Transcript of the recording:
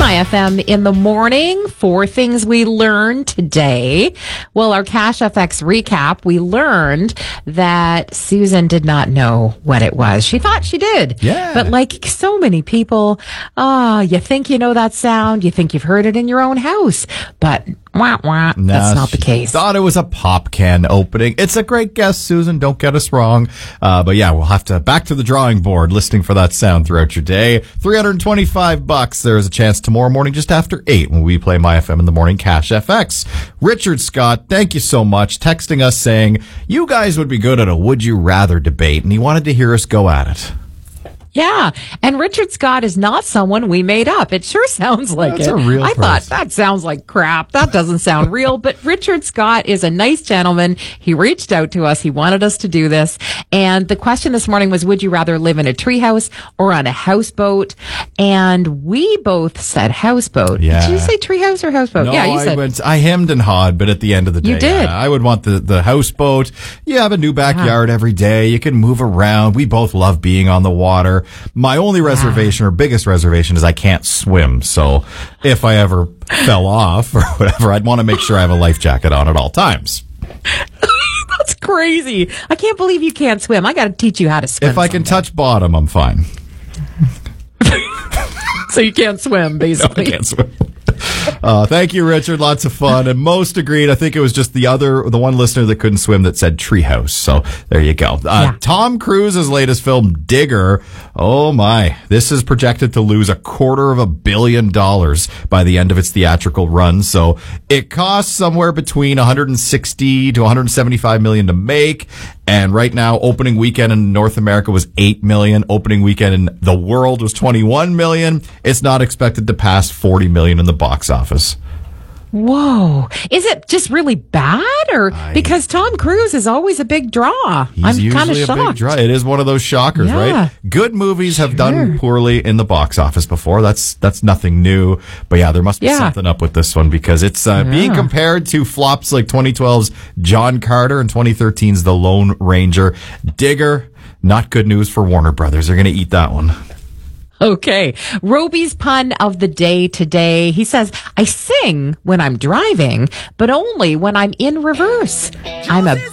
My FM in the morning. 4 things we learned today. Well, our Cash FX recap, we learned that Susan did not know what it was. She thought she did. Yeah. But like so many people, you think you know that sound. You think you've heard it in your own house. But wah, wah, that's not the case. Thought it was a pop can opening. It's a great guess, Susan. Don't get us wrong. But yeah, we'll have to back to the drawing board listening for that sound throughout your day. $325. There's a chance tomorrow morning just after 8 when we play My FM in the Morning Cash FX. Richard Scott, thank you so much. Texting us saying, you guys would be good at a would you rather debate, and he wanted to hear us go at it. Yeah, and Richard Scott is not someone we made up. It sure sounds like That's it. a real I person. thought that sounds like crap. That doesn't sound real. But Richard Scott is a nice gentleman. He reached out to us. He wanted us to do this. And the question this morning was, would you rather live in a treehouse or on a houseboat? And we both said houseboat. Yeah. Did you say treehouse or houseboat? No, Yeah, you said. I hemmed and hawed, but at the end of the day, You did. I would want the houseboat. You have a new backyard every day. You can move around. We both love being on the water. My only reservation or biggest reservation is I can't swim. So if I ever fell off or whatever, I'd want to make sure I have a life jacket on at all times. That's crazy. I can't believe you can't swim. I got to teach you how to swim. If I can touch bottom, I'm fine. So you can't swim, basically. I can't swim. Thank you, Richard. Lots of fun. And most agreed. I think it was just the one listener that couldn't swim that said treehouse. So there you go. Tom Cruise's latest film, Digger. Oh my. This is projected to lose $250 million by the end of its theatrical run. So it costs somewhere between 160 to 175 million to make. And right now, opening weekend in North America was 8 million. Opening weekend in the world was 21 million. It's not expected to pass 40 million in the box office. Whoa. Is it just really bad? Or because Tom Cruise is always a big draw? I'm kind of shocked. Big draw. It is one of those shockers, right? Good movies have done poorly in the box office before. That's nothing new. But yeah, there must be something up with this one because it's being compared to flops like 2012's John Carter and 2013's The Lone Ranger. Digger, not good news for Warner Brothers. They're going to eat that one. Okay. Roby's pun of the day today. He says, I sing when I'm driving, but only when I'm in reverse. I'm a